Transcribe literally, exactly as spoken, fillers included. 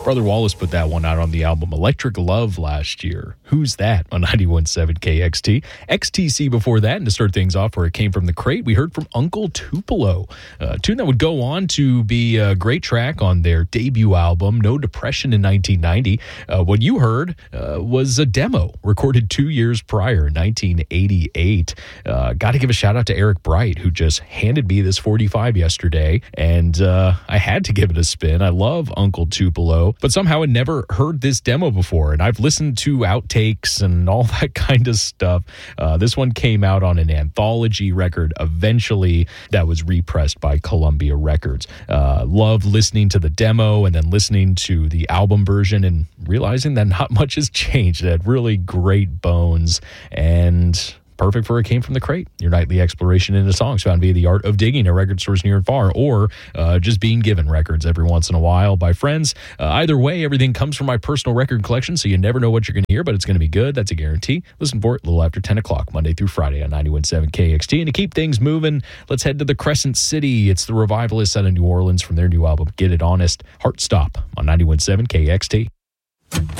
Brother Wallace put that one out on the album Electric Love last year. Who's That on ninety-one point seven K X T. X T C before that, and to start things off where it came from the crate, we heard from Uncle Tupelo, a tune that would go on to be a great track on their debut album, No Depression, in nineteen ninety. Uh, what you heard uh, was a demo recorded two years prior, nineteen eighty-eight. Uh, Got to give a shout out to Eric Bright, who just handed me this forty-five yesterday, and uh, I had to give it a spin. I love Uncle Tupelo, but somehow had never heard this demo before, and I've listened to outtakes and all that kind of stuff. Uh, this one came out on an anthology record eventually that was repressed by Columbia Records. Uh, loved listening to the demo and then listening to the album version and realizing that not much has changed. It had really great bones and perfect for It Came from the Crate, your nightly exploration into songs found via the art of digging at record stores near and far, or uh, just being given records every once in a while by friends. Uh, either way, everything comes from my personal record collection, so you never know what you're going to hear, but it's going to be good. That's a guarantee. Listen for it a little after ten o'clock, Monday through Friday on ninety-one point seven K X T. And to keep things moving, let's head to the Crescent City. It's the Revivalists out of New Orleans from their new album, Get It Honest. Heart Stop on ninety-one point seven K X T.